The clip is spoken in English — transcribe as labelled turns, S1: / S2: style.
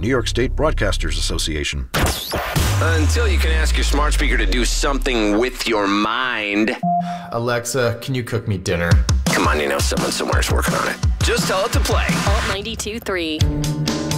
S1: New York State Broadcasters Association.
S2: Until you can ask your smart speaker to do something with your mind.
S3: Alexa, can you cook me dinner?
S2: Come on, you know someone somewhere is working on it. Just tell it to play.
S4: Alt 92.3.